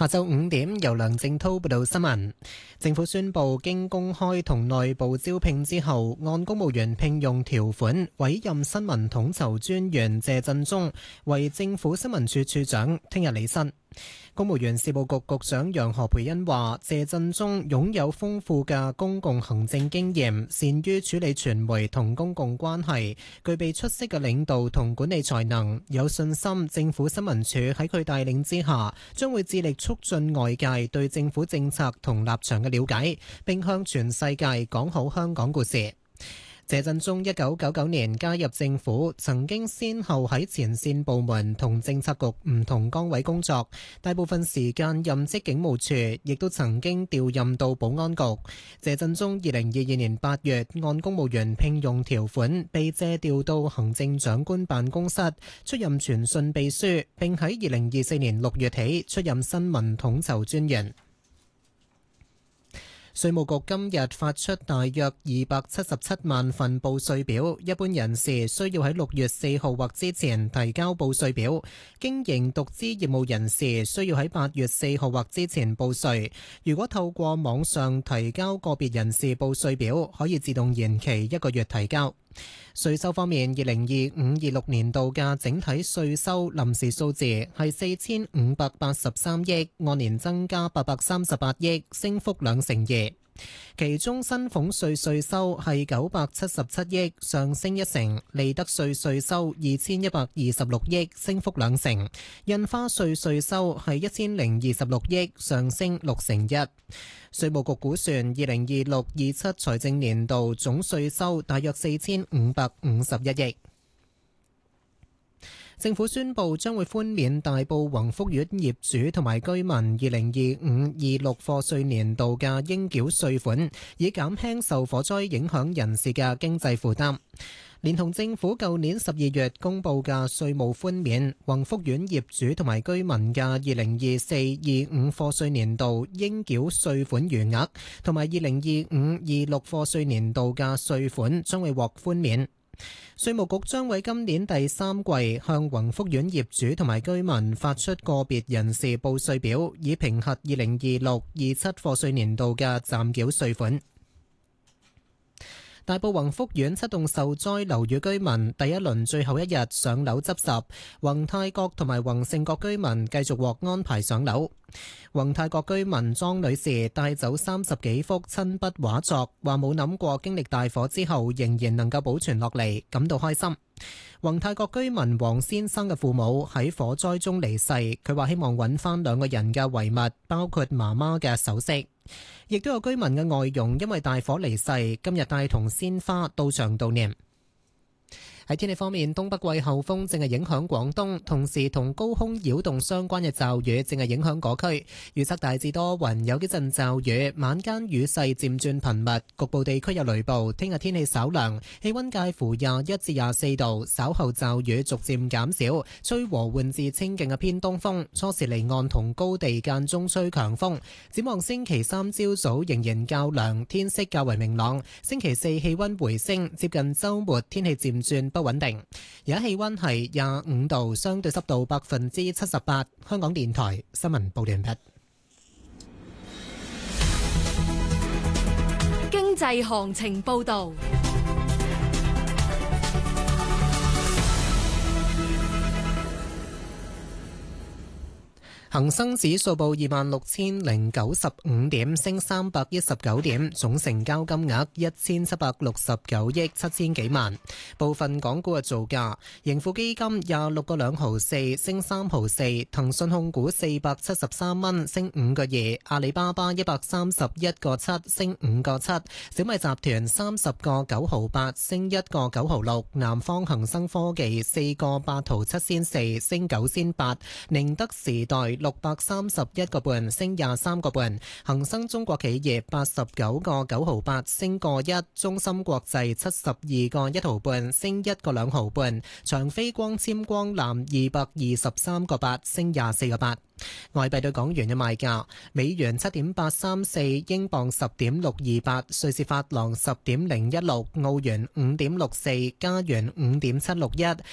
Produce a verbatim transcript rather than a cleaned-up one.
下晝五點，由梁正滔報道新聞。政府宣布，經公開同內部招聘之後，按公務員聘用條款委任新聞統籌專員謝振中為政府新聞處處長，聽日履新。公務員事務局局長楊何蓓茵話：謝振中擁有豐富嘅公共行政經驗，善於處理傳媒同公共關係，具備出色嘅領導同管理才能，有信心政府新聞處喺佢帶領之下，將會致力促進外界對政府政策同立場嘅了解，並向全世界講好香港故事。謝振中一九九九年加入政府，曾經先後喺前線部門同政策局唔同崗位工作，大部分時間任職警務處，亦都曾經調任到保安局。謝振中二零二二年八月按公務員聘用條款被借調到行政長官辦公室，出任傳訊秘書，並喺二零二四年六月起出任新聞統籌專員。稅務局今日發出大約二百七十七萬份報稅表，一般人士需要喺六月四號或之前提交報稅表，經營獨資業務人士需要喺八月四號或之前報稅。如果透過網上提交個別人士報稅表，可以自動延期一個月提交。稅收方面，二零二五二六年度嘅整體稅收臨時數字係四千五百八十三億，按年增加八百三十八億，升幅兩成二。其中薪俸稅稅收係九百七十七億，上升一成；利得稅稅收二千一百二十六億，升幅兩成；印花稅稅收係一千零二十六億，上升六成一。稅務局估算，二零二六二七財政年度總稅收大約四千五百五十一億。政府宣布將會寬免大埔宏福苑業主同埋居民二零二五二六課稅年度嘅應繳稅款，以減輕受火災影響人士嘅經濟負擔。連同政府舊年十二月公布嘅稅務寬免，宏福苑業主同埋居民嘅二零二四二五課稅年度應繳稅款餘額，同埋二零二五二六課稅年度嘅稅款將會獲寬免。稅務局將喺今年第三季向宏福苑業主同埋居民發出個別人士報稅表，以評核二零二六二七課稅年度嘅暫繳稅款。大埔宏福苑七棟受災樓宇居民第一輪最後一日上樓執拾，宏泰閣同埋宏盛閣居民繼續獲安排上樓。宏泰閣居民莊女士帶走三十幾幅親筆畫作，話冇諗過經歷大火之後仍然能夠保存落嚟，感到開心。宏泰閣居民黃先生嘅父母喺火災中離世，佢話希望揾翻兩個人嘅遺物，包括媽媽嘅首飾。亦都有居民嘅外傭因為大火離世，今日帶同鮮花到場悼念。喺天氣方面，東北季候風正係影響廣東，同時同高空擾動相關嘅驟雨正係影響嗰區。預測大致多雲，有幾陣驟雨，晚間雨勢漸轉頻密，局部地區有雷暴。聽日天氣稍涼，氣溫介乎廿一至廿四度，稍後驟雨逐漸減少，吹和緩至清勁嘅偏東風，初時離岸同高地間中吹強風。展望星期三朝早仍然較涼，天色較為明朗。星期四氣溫回升，接近週末天氣漸轉不穩定。而家氣溫係廿五度，相對濕度百分之七十八。香港電台新聞報道完畢。 經濟行情報道。 恒生指數報二萬六千零九十五點，升三百一十九點，總成交金額一千七百六十九億七千幾萬。部分港股嘅造價：盈富基金廿六個兩毫四，升三毫四；騰訊控股四百七十三蚊，升五個二；阿里巴巴一百三十一個七，升五個七；小米集團三十個九毫八，升一個九毫六；南方恒生科技四個八毫七仙四，升九仙八；寧德時代六百三十一個半，升廿三個半；恒生中國企業八十九個九毫八，升個一；中芯國際七十二個一毫半，升一個兩毫半；長飛光纖光纜二百二十三個八，升廿四個八。外幣對港元嘅賣價：美元七點八三四，英鎊十點六二八，瑞士法郎十點零一六，澳元五點六四，加元五點七六一，